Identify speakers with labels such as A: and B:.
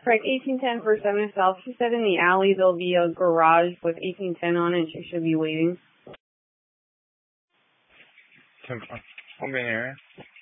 A: Craig, 1810 for 7 South. She said in the alley there'll be a garage with 1810 on it. She should be waiting.
B: 잠깐, 선배님.